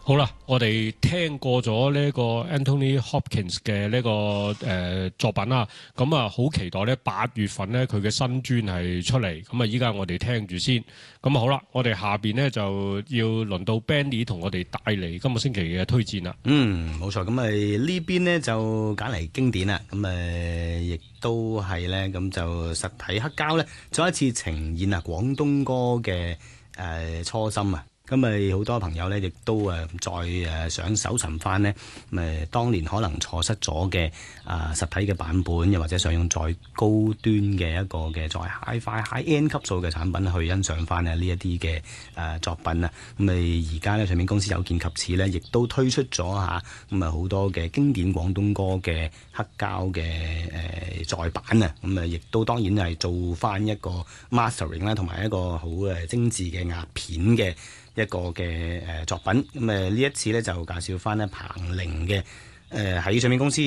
好啦，我哋聽過咗呢個 Anthony Hopkins 嘅呢個作品啦，咁啊好期待咧8月份咧佢嘅新專係出嚟，咁啊依家我哋聽住先，咁啊好啦，我哋下邊咧就要輪到 Benny 同我哋帶嚟今個星期嘅推薦啦。 冇錯，咁呢邊呢就揀嚟經典啦，咁亦都係咧，咁就實體黑膠咧再一次呈現廣東歌嘅初心啊！咁好多朋友咧，亦都再想搜尋翻呢當年可能錯失咗嘅實體嘅版本，又或者想用再高端嘅一個嘅再 Hi-Fi、High End 級數嘅產品去欣賞翻呢一啲嘅作品啊！而家呢唱片公司有見及此呢，亦都推出咗好多嘅經典廣東歌嘅黑膠嘅再版啊！亦都當然係做翻一個 mastering 啦，同埋一個好精緻嘅壓片嘅一個嘅作品，咁呢一次咧就介紹翻咧彭羚嘅喺唱片公司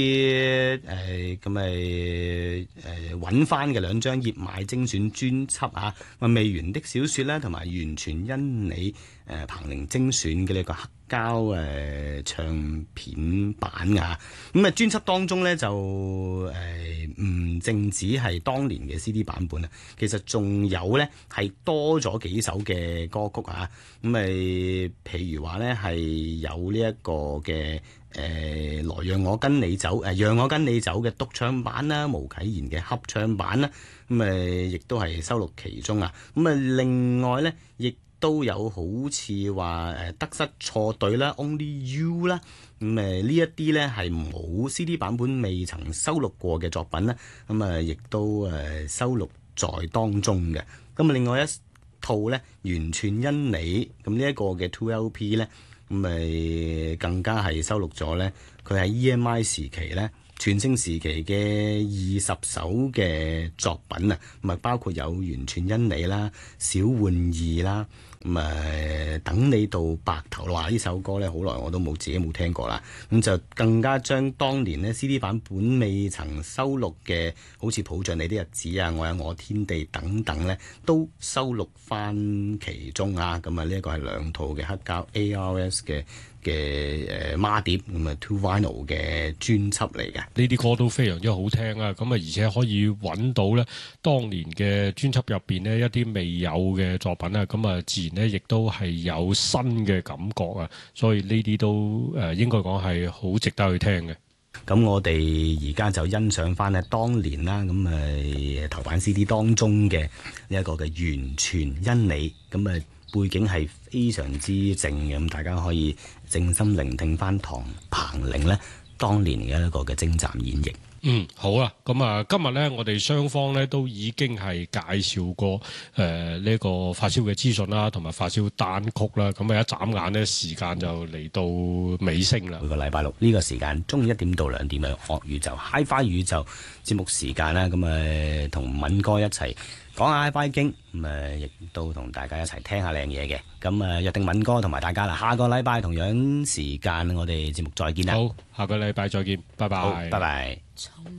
揾翻嘅2張頁買精選專輯啊，未完的小說啦，同埋完全因你彭羚精選嘅呢個黑膠唱片版啊，咁專輯當中咧就唔淨止係當年嘅 CD 版本啊，其實仲有咧係多咗幾首嘅歌曲啊，譬如話咧係有呢一個嘅來讓我跟你走，讓我跟你走嘅獨唱版啦，巫啟賢嘅合唱版啦，亦都係收錄其中啊，另外咧亦都有好似話得失錯對啦 Only You 啦，呢一啲咧係冇 CD 版本未曾收錄過嘅作品啦，亦都收錄在當中嘅。另外一套咧完全因你，咁呢一個嘅 2LP 咧，更加係收錄咗咧佢喺 EMI 時期咧全盛時期嘅20首嘅作品啊，包括有完全因你啦、小玩意啦，等你到白頭啦，呢首歌咧好耐我都自己冇聽過啦，咁就更加將當年咧 CD 版本未曾收錄嘅，好似抱着你的日子啊、我有我天地等等咧，都收錄翻其中啊，咁呢一個係2套嘅黑膠 ARS 嘅孖碟，2 vinyl 嘅專輯嚟嘅， 呢啲歌都非常之好聽啊！而且可以揾到咧當年嘅專輯入邊呢一啲未有嘅作品啊，自然呢亦都係有新嘅感覺啊！所以呢啲都應該講係好值得去聽嘅。 咁我哋而家就欣賞翻咧當年啦，頭版 CD 當中嘅呢一個嘅完全因你，背景係非常之靜嘅，咁大家可以靜心聆聽翻彭羚咧當年嘅一個嘅精湛演繹。 好啦，今日咧我哋雙方咧都已經係介紹過呢個發燒嘅資訊啦，同埋發燒單曲啦。一眨眼咧時間就嚟到尾聲啦。 每個禮拜六呢個時間中午1點到2點嘅樂宇宙 Hi-Fi 宇宙節目時間啦，同敏哥一齊講下 Hi-Fi 經，亦都同大家一齊聽下靚嘢嘅。約定敏哥同埋大家啦，下個禮拜同樣時間我哋節目再見啦。 好，下個禮拜再見，拜拜。 好，拜拜。